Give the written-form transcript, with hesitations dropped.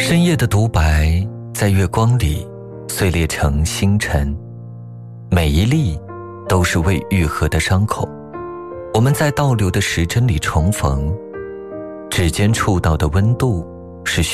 深夜的独白在月光里碎裂成星辰，每一粒都是未愈合的伤口。我们在倒流的时针里重逢，指尖触到的温度是